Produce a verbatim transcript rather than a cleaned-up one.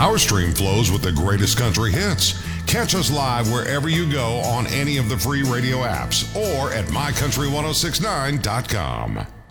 Our stream flows with the greatest country hits. Catch us live wherever you go on any of the free radio apps or at my country ten sixty-nine dot com.